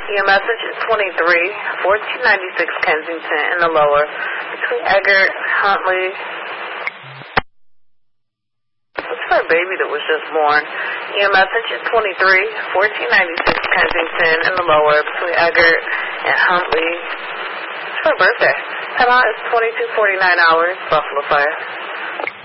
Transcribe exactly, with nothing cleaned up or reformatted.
Your message is twenty-three, fourteen ninety-six Kensington in the lower, between Eggert, Huntley. What's for a baby that was just born? Your message is twenty-three, fourteen ninety-six Kensington in the lower, between Eggert and Huntley. It's for a birthday. Time out is twenty-two forty-nine hours, Buffalo Fire.